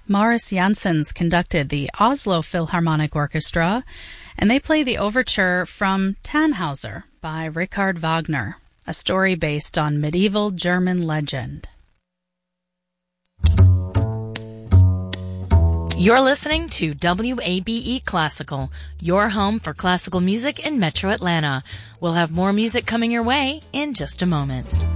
Maurice Janssens conducted the Oslo Philharmonic Orchestra, and they play the overture from Tannhauser by Richard Wagner, a story based on medieval German legend. You're listening to WABE Classical, your home for classical music in Metro Atlanta. We'll have more music coming your way in just a moment.